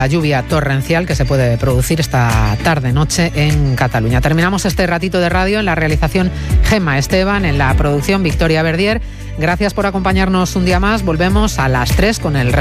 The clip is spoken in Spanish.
la lluvia torrencial que se puede producir esta tarde-noche en Cataluña. Terminamos este ratito de radio. En la realización Gemma Esteban, en la producción Victoria Verdier. Gracias por acompañarnos un día más. Volvemos a las 3 con el